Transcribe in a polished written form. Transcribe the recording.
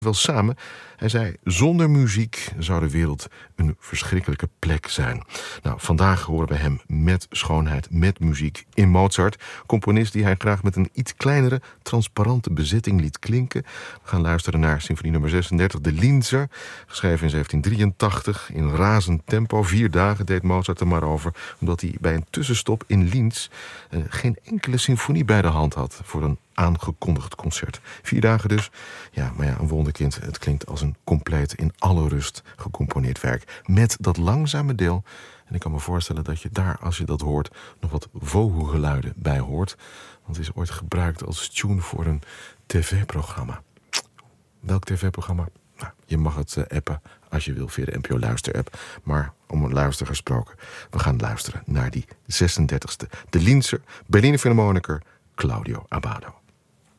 wel samen. Hij zei, zonder muziek zou de wereld een verschrikkelijke plek zijn. Nou, vandaag horen we hem met schoonheid, met muziek in Mozart. Componist die hij graag met een iets kleinere, transparante bezetting liet klinken. We gaan luisteren naar symfonie nummer 36, de Linzer. Geschreven in 1783 in razend tempo. 4 dagen deed Mozart er maar over, omdat hij bij een tussenstop in Linz geen enkele symfonie bij de hand had voor een aangekondigd concert. 4 dagen dus. Ja, maar ja, een wonderkind. Het klinkt als een compleet in alle rust gecomponeerd werk. Met dat langzame deel. En ik kan me voorstellen dat je daar, als je dat hoort, nog wat vogelgeluiden bij hoort. Want het is ooit gebruikt als tune voor een tv-programma. Welk tv-programma? Nou, je mag het appen als je wil via de NPO Luister-app. Maar om een luister gesproken, we gaan luisteren naar die 36e. De Linzer, Berliner Philharmoniker, Claudio Abbado.